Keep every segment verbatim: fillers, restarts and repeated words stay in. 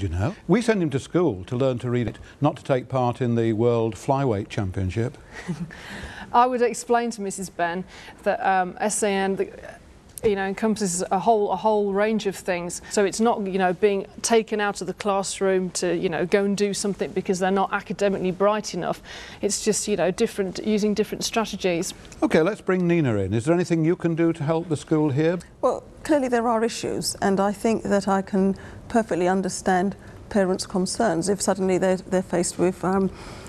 did you know? We send him to school to learn to read it, not to take part in the World Flyweight Championship. I would explain to Missus Benn that um, S E N, the, you know, encompasses a whole a whole range of things. So it's not, you know, being taken out of the classroom to, you know, go and do something because they're not academically bright enough. It's just, you know, different, using different strategies. Okay, let's bring Nina in. Is there anything you can do to help the school here? Well, clearly there are issues, and I think that I can perfectly understand parents' concerns if suddenly they're, they're faced with um,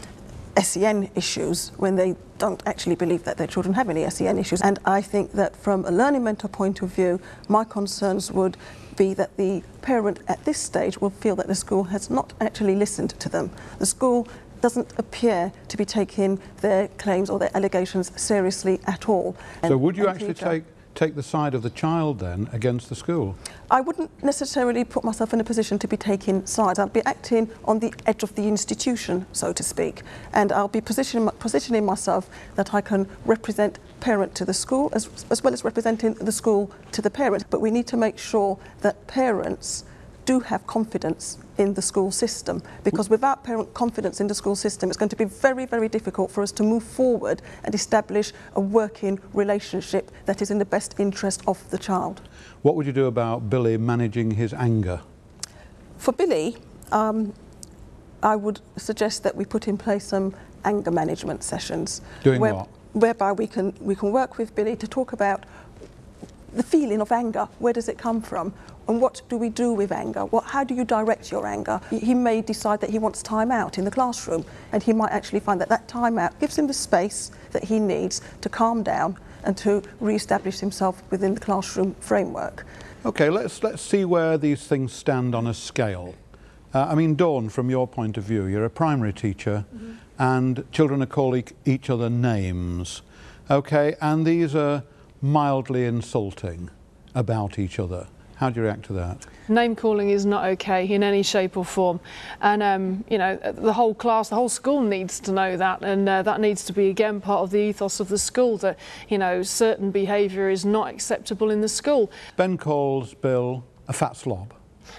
S E N issues when they don't actually believe that their children have any S E N issues. And I think that from a learning mentor point of view, my concerns would be that the parent at this stage will feel that the school has not actually listened to them. The school doesn't appear to be taking their claims or their allegations seriously at all. So and, would you and actually teacher, take take the side of the child then against the school? I wouldn't necessarily put myself in a position to be taking sides. I'd be acting on the edge of the institution, so to speak, and I'll be positioning, positioning myself that I can represent parent to the school as, as well as representing the school to the parent. But we need to make sure that parents do have confidence in the school system, because without parent confidence in the school system, it's going to be very, very difficult for us to move forward and establish a working relationship that is in the best interest of the child. What would you do about Billy managing his anger? For Billy, um, I would suggest that we put in place some anger management sessions. Doing where, what? Whereby we can, we can work with Billy to talk about the feeling of anger. Where does it come from? And what do we do with anger? What, how do you direct your anger? He, he may decide that he wants time out in the classroom, and he might actually find that that time out gives him the space that he needs to calm down and to re-establish himself within the classroom framework. Okay, let's, let's see where these things stand on a scale. Uh, I mean, Dawn, from your point of view, you're a primary teacher, mm-hmm. and children are calling each other names, okay, and these are mildly insulting about each other. How do you react to that? Name calling is not okay in any shape or form, and um, you know, the whole class, the whole school needs to know that, and uh, that needs to be again part of the ethos of the school, that, you know, certain behaviour is not acceptable in the school. Ben calls Bill a fat slob.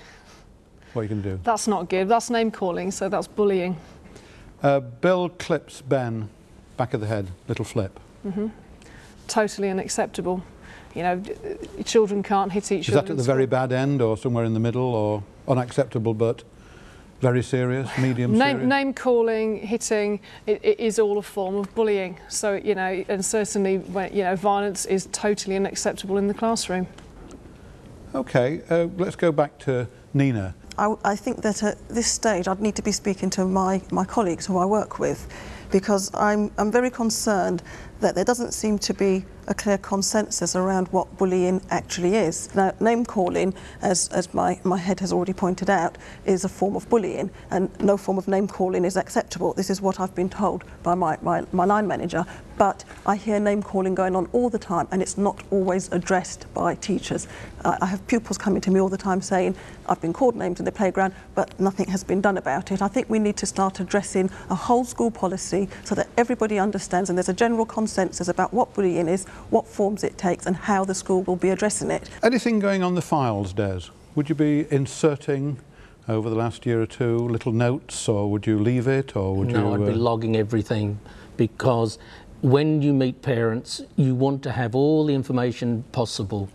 What are you going to do? That's not good. That's name calling, so that's bullying. Uh, Bill clips Ben back of the head, little flip. Mm-hmm. Totally unacceptable. You know, children can't hit each other. Is that at the very bad end or somewhere in the middle, or unacceptable but very serious, medium name, serious? Name calling, hitting, it, it is all a form of bullying. So, you know, and certainly, when, you know, violence is totally unacceptable in the classroom. Okay, uh, let's go back to Nina. I, I think that at this stage I'd need to be speaking to my, my colleagues who I work with, because I'm, I'm very concerned that there doesn't seem to be a clear consensus around what bullying actually is. Now, name calling, as, as my, my head has already pointed out, is a form of bullying, and no form of name calling is acceptable. This is what I've been told by my, my, my line manager, but I hear name calling going on all the time, and it's not always addressed by teachers. Uh, I have pupils coming to me all the time saying, I've been called names in the playground, but nothing has been done about it. I think we need to start addressing a whole school policy so that everybody understands, and there's a general consensus about what bullying is, what forms it takes, and how the school will be addressing it. Anything going on the files, Des? Would you be inserting over the last year or two little notes, or would you leave it, or would no, you... No, I'd be uh... logging everything, because when you meet parents, you want to have all the information possible.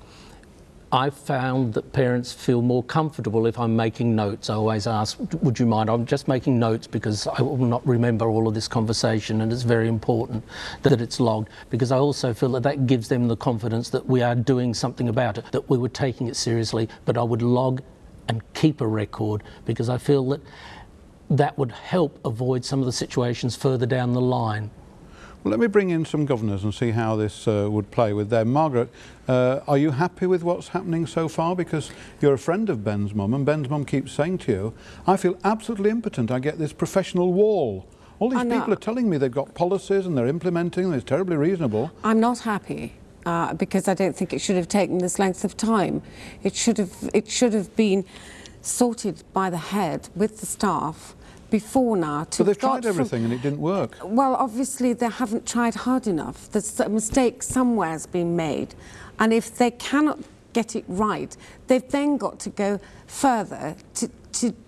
I've found that parents feel more comfortable if I'm making notes. I always ask, would you mind? I'm just making notes because I will not remember all of this conversation, and it's very important that it's logged, because I also feel that that gives them the confidence that we are doing something about it, that we were taking it seriously. But I would log and keep a record, because I feel that that would help avoid some of the situations further down the line. Well, let me bring in some governors and see how this uh, would play with them. Margaret, uh, are you happy with what's happening so far? Because you're a friend of Ben's mum, and Ben's mum keeps saying to you, I feel absolutely impotent. I get this professional wall. All these people are telling me they've got policies and they're implementing them. It's terribly reasonable. I'm not happy. Uh, because I don't think it should have taken this length of time. It should have, it should have been sorted by the head with the staff before now. To but they've tried everything and it didn't work. Well, obviously they haven't tried hard enough. There's a mistake somewhere's been made, and if they cannot get it right, they've then got to go further to, to